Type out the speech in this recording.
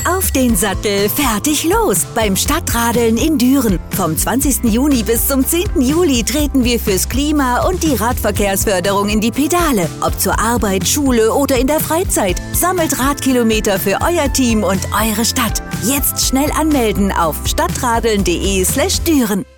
Auf den Sattel, fertig los beim Stadtradeln in Düren. Vom 20. Juni bis zum 10. Juli treten wir fürs Klima und die Radverkehrsförderung in die Pedale. Ob zur Arbeit, Schule oder in der Freizeit. Sammelt Radkilometer für euer Team und eure Stadt. Jetzt schnell anmelden auf stadtradeln.de/Düren.